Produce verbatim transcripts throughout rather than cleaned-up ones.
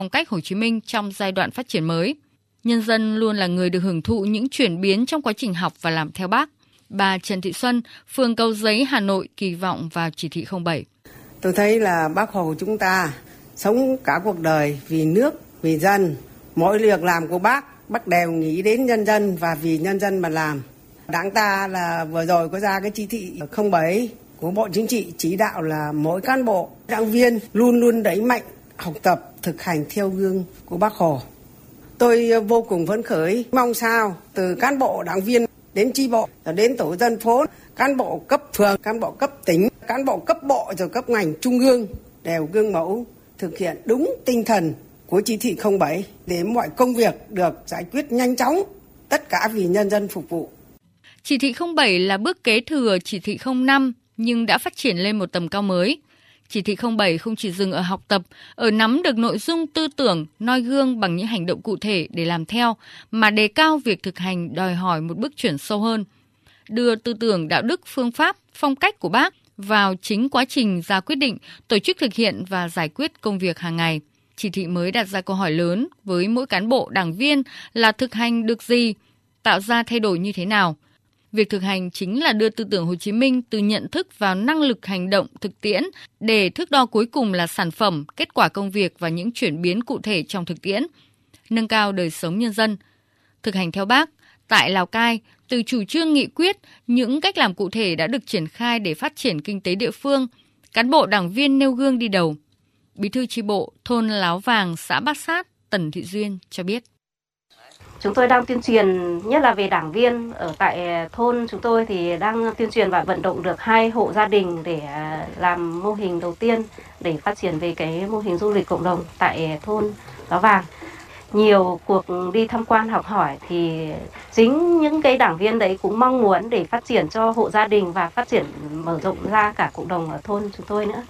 phong cách Hồ Chí Minh trong giai đoạn phát triển mới. Nhân dân luôn là người được hưởng thụ những chuyển biến trong quá trình học và làm theo Bác. Bà Trần Thị Xuân, phường Cầu Giấy, Hà Nội kỳ vọng vào chỉ thị không bảy. Tôi thấy là Bác Hồ chúng ta sống cả cuộc đời vì nước, vì dân. Mỗi việc làm của Bác, Bác đều nghĩ đến nhân dân và vì nhân dân mà làm. Đảng ta là vừa rồi có ra cái chỉ thị không bảy của Bộ Chính trị chỉ đạo là mỗi cán bộ, đảng viên luôn luôn đẩy mạnh học tập, thực hành theo gương của Bác Hồ. Tôi vô cùng phấn khởi, mong sao từ cán bộ, đảng viên đến chi bộ, rồi đến tổ dân phố, cán bộ cấp phường, cán bộ cấp tỉnh, cán bộ cấp bộ rồi cấp ngành trung ương đều gương mẫu thực hiện đúng tinh thần của chỉ thị không bảy để mọi công việc được giải quyết nhanh chóng, tất cả vì nhân dân phục vụ. Chỉ thị không bảy là bước kế thừa chỉ thị không năm nhưng đã phát triển lên một tầm cao mới. Chỉ thị không bảy không chỉ dừng ở học tập, ở nắm được nội dung tư tưởng, noi gương bằng những hành động cụ thể để làm theo, mà đề cao việc thực hành đòi hỏi một bước chuyển sâu hơn. Đưa tư tưởng, đạo đức, phương pháp, phong cách của Bác vào chính quá trình ra quyết định, tổ chức thực hiện và giải quyết công việc hàng ngày. Chỉ thị mới đặt ra câu hỏi lớn với mỗi cán bộ, đảng viên là thực hành được gì, tạo ra thay đổi như thế nào. Việc thực hành chính là đưa tư tưởng Hồ Chí Minh từ nhận thức vào năng lực hành động thực tiễn để thước đo cuối cùng là sản phẩm, kết quả công việc và những chuyển biến cụ thể trong thực tiễn, nâng cao đời sống nhân dân. Thực hành theo Bác, tại Lào Cai, từ chủ trương nghị quyết, những cách làm cụ thể đã được triển khai để phát triển kinh tế địa phương, cán bộ đảng viên nêu gương đi đầu. Bí thư chi bộ thôn Láo Vàng, xã Bát Sát, Tần Thị Duyên cho biết. Chúng tôi đang tuyên truyền, nhất là về đảng viên ở tại thôn chúng tôi thì đang tuyên truyền và vận động được hai hộ gia đình để làm mô hình đầu tiên để phát triển về cái mô hình du lịch cộng đồng tại thôn Láo Vàng. Nhiều cuộc đi tham quan học hỏi thì chính những cái đảng viên đấy cũng mong muốn để phát triển cho hộ gia đình và phát triển mở rộng ra cả cộng đồng ở thôn chúng tôi nữa.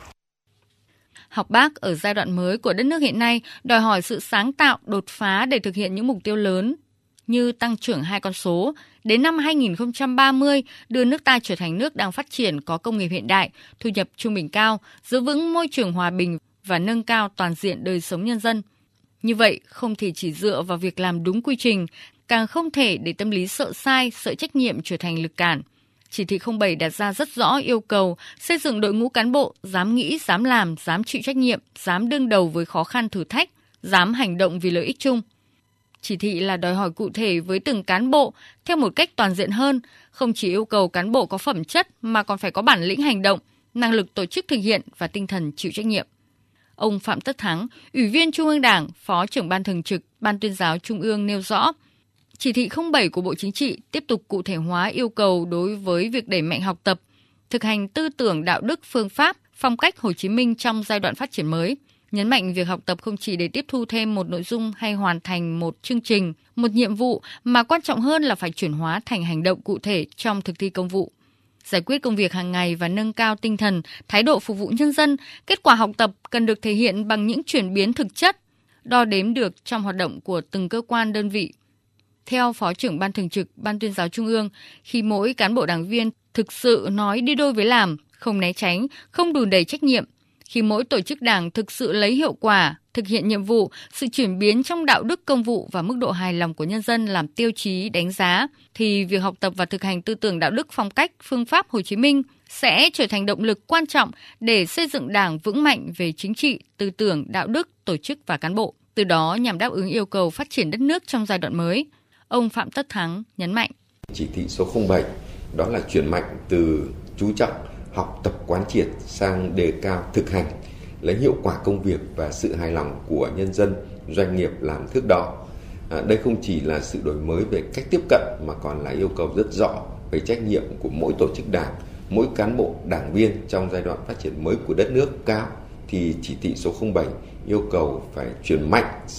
Học Bác ở giai đoạn mới của đất nước hiện nay đòi hỏi sự sáng tạo, đột phá để thực hiện những mục tiêu lớn như tăng trưởng hai con số, đến năm hai nghìn không trăm ba mươi đưa nước ta trở thành nước đang phát triển có công nghiệp hiện đại, thu nhập trung bình cao, giữ vững môi trường hòa bình và nâng cao toàn diện đời sống nhân dân. Như vậy, không thể chỉ dựa vào việc làm đúng quy trình, càng không thể để tâm lý sợ sai, sợ trách nhiệm trở thành lực cản. Chỉ thị không bảy đặt ra rất rõ yêu cầu xây dựng đội ngũ cán bộ dám nghĩ, dám làm, dám chịu trách nhiệm, dám đương đầu với khó khăn thử thách, dám hành động vì lợi ích chung. Chỉ thị là đòi hỏi cụ thể với từng cán bộ theo một cách toàn diện hơn, không chỉ yêu cầu cán bộ có phẩm chất mà còn phải có bản lĩnh hành động, năng lực tổ chức thực hiện và tinh thần chịu trách nhiệm. Ông Phạm Tất Thắng, Ủy viên Trung ương Đảng, Phó trưởng Ban Thường trực Ban Tuyên giáo Trung ương nêu rõ, chỉ thị không bảy của Bộ Chính trị tiếp tục cụ thể hóa yêu cầu đối với việc đẩy mạnh học tập, thực hành tư tưởng đạo đức, phương pháp, phong cách Hồ Chí Minh trong giai đoạn phát triển mới. Nhấn mạnh việc học tập không chỉ để tiếp thu thêm một nội dung hay hoàn thành một chương trình, một nhiệm vụ, mà quan trọng hơn là phải chuyển hóa thành hành động cụ thể trong thực thi công vụ. Giải quyết công việc hàng ngày và nâng cao tinh thần, thái độ phục vụ nhân dân, kết quả học tập cần được thể hiện bằng những chuyển biến thực chất, đo đếm được trong hoạt động của từng cơ quan đơn vị. Theo Phó trưởng Ban Thường trực Ban Tuyên giáo Trung ương, khi mỗi cán bộ đảng viên thực sự nói đi đôi với làm, không né tránh, không đùn đẩy trách nhiệm, khi mỗi tổ chức đảng thực sự lấy hiệu quả, thực hiện nhiệm vụ, sự chuyển biến trong đạo đức công vụ và mức độ hài lòng của nhân dân làm tiêu chí đánh giá, thì việc học tập và thực hành tư tưởng đạo đức phong cách, phương pháp Hồ Chí Minh sẽ trở thành động lực quan trọng để xây dựng đảng vững mạnh về chính trị, tư tưởng, đạo đức, tổ chức và cán bộ. Từ đó nhằm đáp ứng yêu cầu phát triển đất nước trong giai đoạn mới. Ông Phạm Tất Thắng nhấn mạnh. Chỉ thị số không bảy đó là chuyển mạnh từ chú trọng học tập quán triệt sang đề cao thực hành, lấy hiệu quả công việc và sự hài lòng của nhân dân, doanh nghiệp làm thước đo. À, đây không chỉ là sự đổi mới về cách tiếp cận mà còn là yêu cầu rất rõ về trách nhiệm của mỗi tổ chức đảng, mỗi cán bộ, đảng viên trong giai đoạn phát triển mới của đất nước cao. Thì chỉ thị số không bảy yêu cầu phải chuyển mạnh